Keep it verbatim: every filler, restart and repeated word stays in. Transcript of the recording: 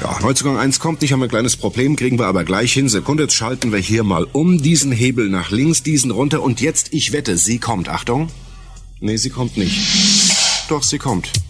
Ja, Neuzugang eins kommt nicht, haben wir ein kleines Problem, kriegen wir aber gleich hin. Sekunde, jetzt schalten wir hier mal um, diesen Hebel nach links, diesen runter und jetzt, ich wette, sie kommt. Achtung. Nee, sie kommt nicht. Doch, sie kommt.